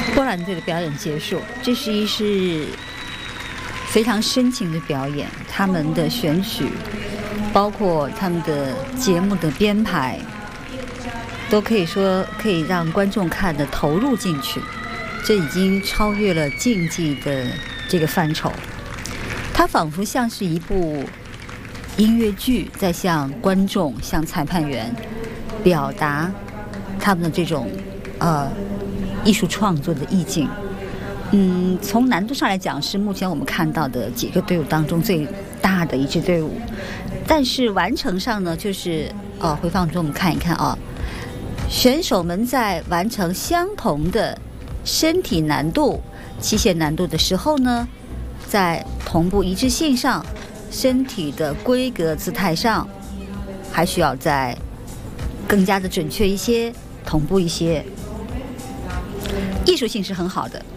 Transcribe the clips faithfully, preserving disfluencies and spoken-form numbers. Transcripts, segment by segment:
波兰队的表演结束，这是一是非常深情的表演，他们的选曲，包括他们的节目的编排，都可以说可以让观众看得投入进去，这已经超越了竞技的这个范畴。它仿佛像是一部音乐剧，在向观众、向裁判员表达他们的这种呃艺术创作的意境。嗯，从难度上来讲，是目前我们看到的几个队伍当中最大的一支队伍。但是完成上呢，就是呃回放中我们看一看啊，选手们在完成相同的身体难度、器械难度的时候呢，在同步一致性上，身体的规格姿态上，还需要再更加的准确一些，同步一些。艺术性是很好的。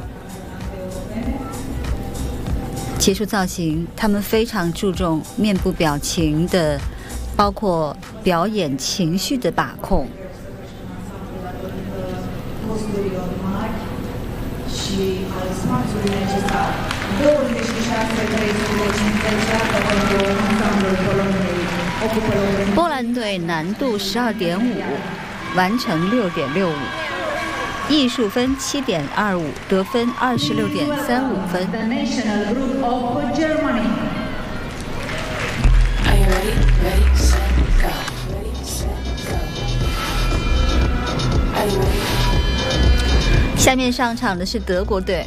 结束造型，他们非常注重面部表情的，包括表演情绪的把控。波兰队难度十二点五，完成六点六五。艺术分七点二五，得分二十六点三五分。下面上场的是德国队，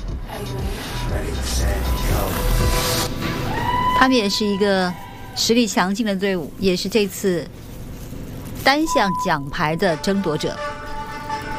他们也是一个实力强劲的队伍，也是这次单项奖牌的争夺者。